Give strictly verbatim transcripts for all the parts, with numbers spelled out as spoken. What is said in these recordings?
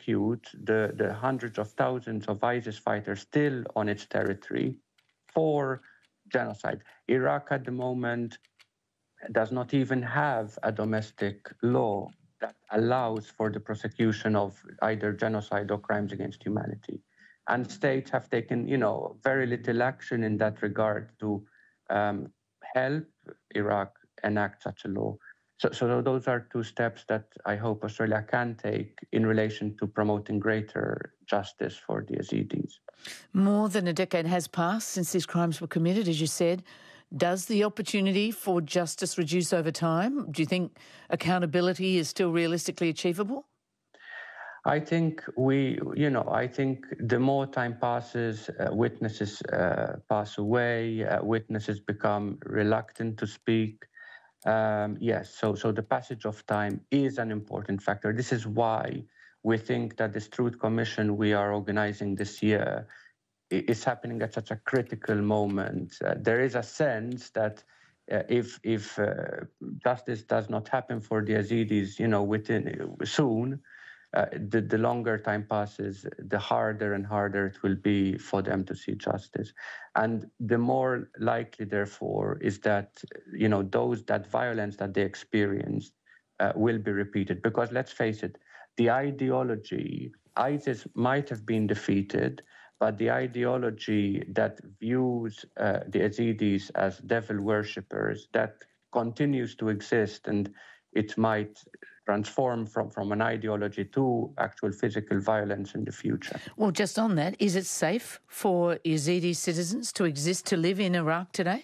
prosecute the, the hundreds of thousands of ISIS fighters still on its territory for genocide. Iraq at the moment does not even have a domestic law that allows for the prosecution of either genocide or crimes against humanity. And states have taken, you know, very little action in that regard to um, help Iraq enact such a law. So, so those are two steps that I hope Australia can take in relation to promoting greater justice for the Yazidis. More than a decade has passed since these crimes were committed, as you said. Does the opportunity for justice reduce over time? Do you think accountability is still realistically achievable? I think we, you know, I think the more time passes, uh, witnesses uh, pass away, uh, witnesses become reluctant to speak. Um, yes, so, so the passage of time is an important factor. This is why we think that this Truth Commission we are organizing this year is happening at such a critical moment. Uh, there is a sense that uh, if if uh, justice does not happen for the Yazidis, you know, within soon, uh, the, the longer time passes, the harder and harder it will be for them to see justice. And the more likely, therefore, is that, you know, those that violence that they experienced uh, will be repeated. Because let's face it, the ideology, ISIS might have been defeated, but the ideology that views uh, the Yazidis as devil worshippers, that continues to exist, and it might transform from, from an ideology to actual physical violence in the future. Well, just on that, is it safe for Yazidi citizens to exist, to live in Iraq today?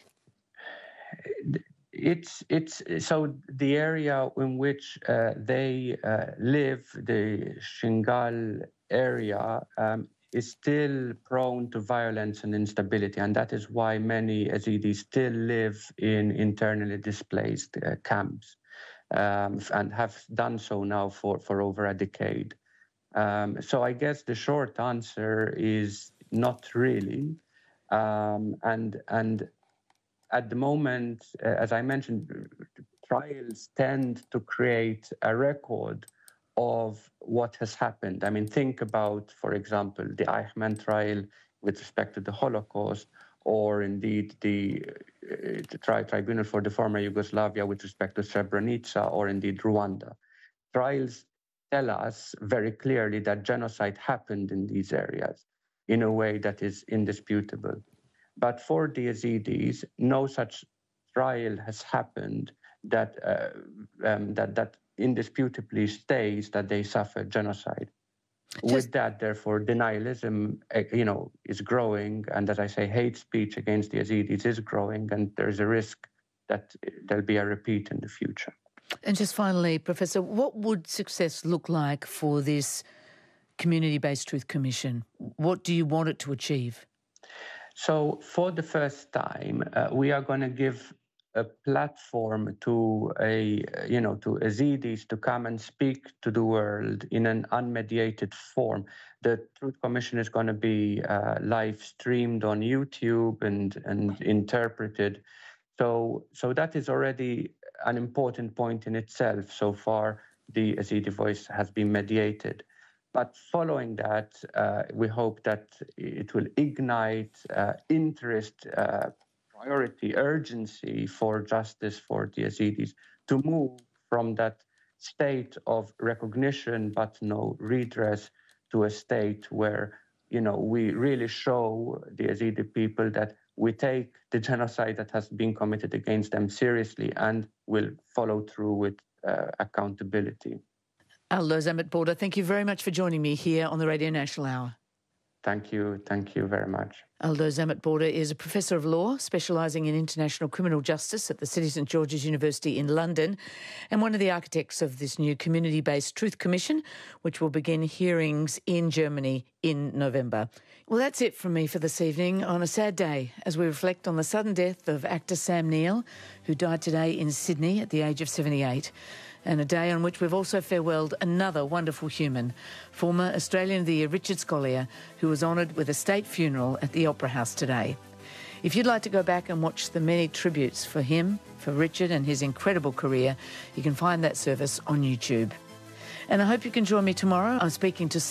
It's it's so the area in which uh, they uh, live, the Shingal area, um, is still prone to violence and instability, and that is why many Yazidis still live in internally displaced uh, camps, um, and have done so now for, for over a decade. Um, so I guess the short answer is not really, um, and and. At the moment, uh, as I mentioned, trials tend to create a record of what has happened. I mean, think about, for example, the Eichmann trial with respect to the Holocaust, or indeed the, uh, the tri- Tribunal for the former Yugoslavia with respect to Srebrenica, or indeed Rwanda. Trials tell us very clearly that genocide happened in these areas in a way that is indisputable. But for the Yazidis, no such trial has happened that uh, um, that that indisputably states that they suffered genocide. Just With that, therefore, denialism, uh, you know, is growing, and as I say, hate speech against the Yazidis is growing, and there is a risk that there'll be a repeat in the future. And just finally, Professor, what would success look like for this community-based Truth Commission? What do you want it to achieve? So for the first time, uh, we are going to give a platform to a, you know, to Yazidis to come and speak to the world in an unmediated form. The Truth Commission is going to be uh, live streamed on YouTube and, and interpreted. So, so that is already an important point in itself. So far, the Yazidi voice has been mediated. But following that, uh, we hope that it will ignite uh, interest, uh, priority, urgency for justice for the Yazidis to move from that state of recognition but no redress to a state where, you know, we really show the Yazidi people that we take the genocide that has been committed against them seriously and will follow through with uh, accountability. Aldoz Ahmet Border, thank you very much for joining me here on the Radio National Hour. Thank you. Thank you very much. Aldoz Ahmet Border is a professor of law specialising in international criminal justice at the City St George's University in London, and one of the architects of this new community-based Truth Commission, which will begin hearings in Germany in November. Well, that's it from me for this evening on a sad day as we reflect on the sudden death of actor Sam Neill, who died today in Sydney at the age of seventy-eight. And a day on which we've also farewelled another wonderful human, former Australian of the Year Richard Scolyer, who was honoured with a state funeral at the Opera House today. If you'd like to go back and watch the many tributes for him, for Richard and his incredible career, you can find that service on YouTube. And I hope you can join me tomorrow. I'm speaking to